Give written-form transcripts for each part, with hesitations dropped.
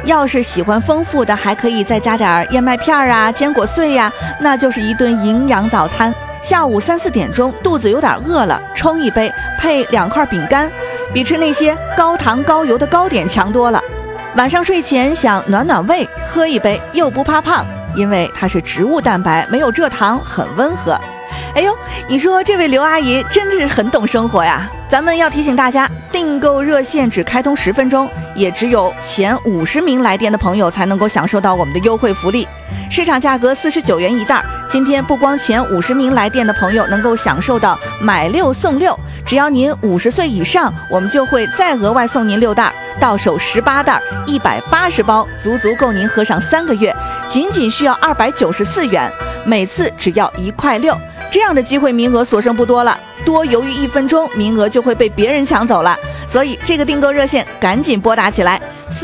要是喜欢丰富的，还可以再加点燕麦片啊、坚果碎呀，那就是一顿营养早餐。下午3、4点钟，肚子有点饿了，冲一杯，配2块饼干，比吃那些高糖高油的糕点强多了。晚上睡前想暖暖胃，喝一杯又不怕胖，因为它是植物蛋白，没有蔗糖，很温和。哎呦，你说这位刘阿姨真是很懂生活呀！咱们要提醒大家，订购热线只开通10分钟，也只有前50名来电的朋友才能够享受到我们的优惠福利。市场价格49元一袋，今天不光前50名来电的朋友能够享受到买6送6，只要您50岁以上，我们就会再额外送您6袋，到手18袋，180包，足足够您喝上3个月，仅需要294元，每次只要1块6。这样的机会名额所剩不多了，多犹豫1分钟，名额就会被别人抢走了。所以这个订购热线赶紧拨打起来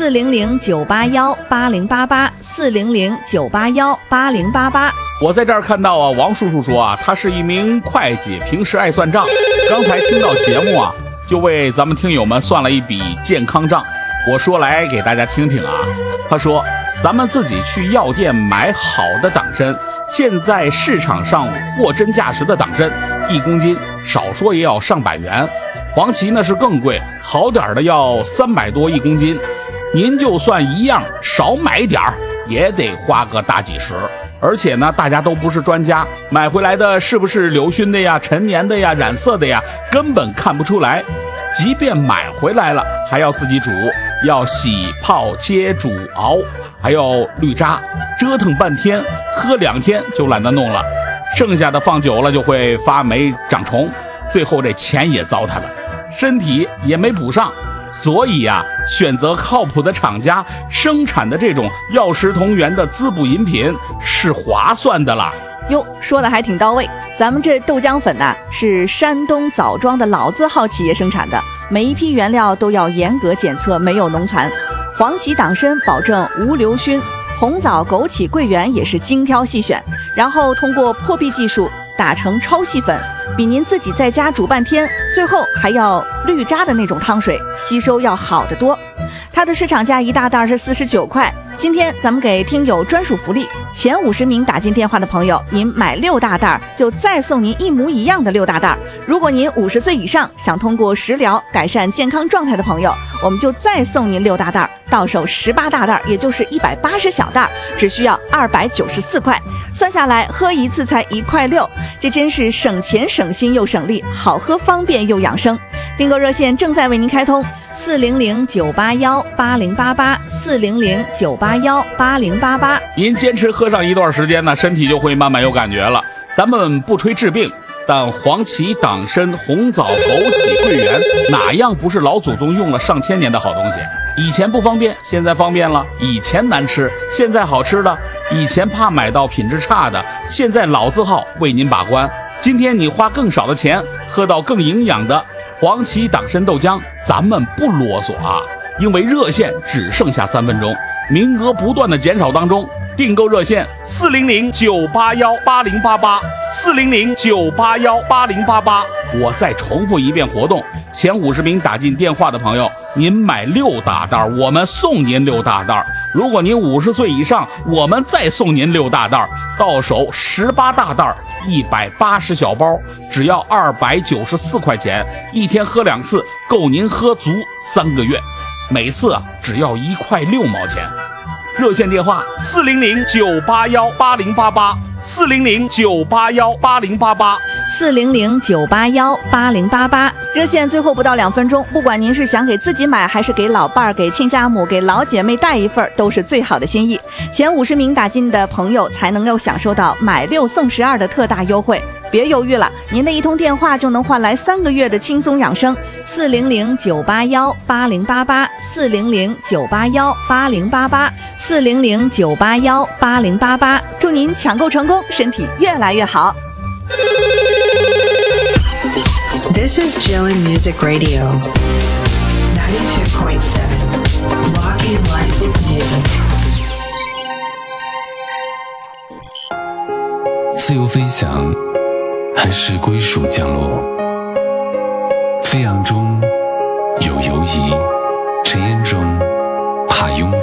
，400-981-8088，400-981-8088。 我在这儿看到啊，王叔叔说啊，他是一名会计，平时爱算账。刚才听到节目啊，就为咱们听友们算了一笔健康账。我说来给大家听听啊，他说咱们自己去药店买好的党参。现在市场上货真价实的党参，1公斤少说也要上百元，黄芪呢是更贵，好点的要300多1公斤。您就算一样少买点儿，也得花个大几十。而且呢，大家都不是专家，买回来的是不是硫熏的呀、陈年的呀、染色的呀，根本看不出来。即便买回来了，还要自己煮，要洗、泡、切、煮、熬，还要滤渣，折腾半天，喝2天就懒得弄了，剩下的放久了就会发霉长虫，最后这钱也糟蹋了，身体也没补上。所以啊，选择靠谱的厂家生产的这种药食同源的滋补饮品是划算的啦。 哟，说的还挺到位。咱们这豆浆粉呢，是山东枣庄的老字号企业生产的，每一批原料都要严格检测，没有农残。黄芪党参保证无硫熏，红枣、枸杞、桂圆也是精挑细选，然后通过破壁技术打成超细粉，比您自己在家煮半天，最后还要滤渣的那种汤水吸收要好得多。它的市场价一大袋是49块，今天咱们给听友专属福利，前50名打进电话的朋友，您买6大袋就再送您一模一样的6大袋。如果您50岁以上，想通过食疗改善健康状态的朋友，我们就再送您6大袋，到手18大袋，也就是180小袋，只需要294块。算下来喝一次才1块6，这真是省钱省心又省力，好喝方便又养生。订购热线正在为您开通，400-981-8088，400-981-8088。 您坚持喝上一段时间呢，身体就会慢慢有感觉了。咱们不吹治病，但黄芪、党参、红枣、枸杞、桂圆，哪样不是老祖宗用了上千年的好东西？以前不方便，现在方便了；以前难吃，现在好吃了；以前怕买到品质差的，现在老字号为您把关。今天你花更少的钱，喝到更营养的黄芪党参豆浆，咱们不啰嗦啊，因为热线只剩下3分钟，名额不断的减少当中。订购热线400-981-8088，400-981-8088。我再重复一遍活动，前50名打进电话的朋友，您买6大袋，我们送您6大袋。如果您50岁以上，我们再送您6大袋，到手18大袋，180小包，只要294块钱，一天喝2次，够您喝足3个月，每次啊只要1块6毛钱。热线电话 400-981-8088，400-981-8088。热线最后不到2分钟，不管您是想给自己买，还是给老伴儿、给亲家母、给老姐妹带一份，都是最好的心意。前50名打进的朋友才能够享受到买6送12的特大优惠。别犹豫了，您的一通电话就能换来3个月的轻松养生。400-981-8088，400-981-8088，400-981-8088。祝您抢购成功，身体越来越好。 This is Jillian Music Radio, 92.7, Rocking Life with Music. 自由飞翔还是归属降落，飞扬中有犹疑，尘烟中怕拥